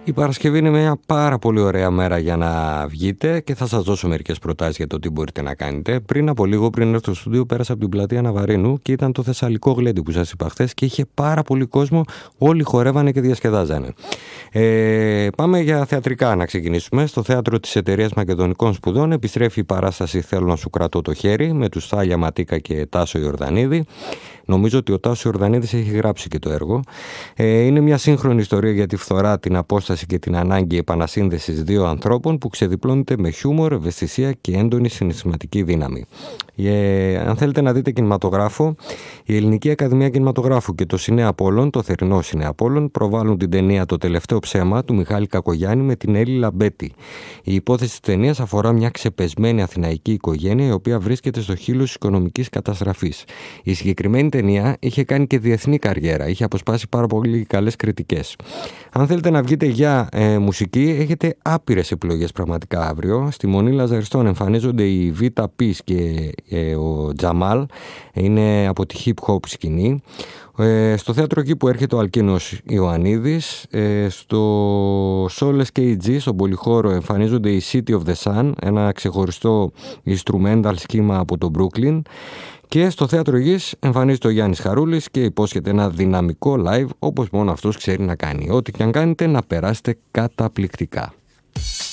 Η Παρασκευή είναι μια πάρα πολύ ωραία μέρα για να βγείτε και θα σας δώσω μερικές προτάσεις για το τι μπορείτε να κάνετε. Πριν από λίγο, πριν έρθω στο στούντιο, πέρασα από την πλατεία Ναβαρίνου και ήταν το Θεσσαλικό Γλέντι που σας είπα χθες και είχε πάρα πολύ κόσμο, όλοι χορεύανε και διασκεδάζανε. Πάμε για θεατρικά να ξεκινήσουμε. Στο θέατρο της Εταιρείας Μακεδονικών Σπουδών επιστρέφει η παράσταση «Θέλω να σου κρατώ το χέρι» με τους Θάλια Ματίκα και Τάσο Ιορδανίδη. Νομίζω ότι ο Τάσος Ιορδανίδης έχει γράψει και το έργο. Είναι μια σύγχρονη ιστορία για τη φθορά, την απόσταση και την ανάγκη επανασύνδεσης δύο ανθρώπων που ξεδιπλώνεται με χιούμορ, ευαισθησία και έντονη συναισθηματική δύναμη. Αν θέλετε να δείτε κινηματογράφο, η Ελληνική Ακαδημία Κινηματογράφου και το Σινέ Απόλλων, το θερινό Σινέ Απόλλων, προβάλλουν την ταινία «Το τελευταίο ψέμα» του Μιχάλη Κακογιάννη με την Έλλη Λαμπέτη. Η υπόθεση της ταινίας αφορά μια ξεπεσμένη αθηναϊκή οικογένεια η οποία βρίσκεται στο χείλος της οικονομικής καταστραφής. Η συγκεκριμένη ταινία είχε κάνει και διεθνή καριέρα, είχε αποσπάσει πάρα πολύ καλές κριτικές. Αν θέλετε να βγείτε για μουσική, έχετε άπειρες επιλογές πραγματικά αύριο. Στη Μονή Λαζαριστών εμφανίζονται η Βίτα Πις και ο Τζαμάλ, είναι από τη hip hop σκηνή. Στο θέατρο εκεί που έρχεται ο Αλκίνος Ιωαννίδης, στο Soles KG, στον πολυχώρο, εμφανίζονται η City of the Sun, ένα ξεχωριστό instrumental σχήμα από το Brooklyn. Και στο θέατρο Γης εμφανίζεται ο Γιάννης Χαρούλης και υπόσχεται ένα δυναμικό live όπως μόνο αυτός ξέρει να κάνει. Ό,τι και αν κάνετε, να περάσετε καταπληκτικά.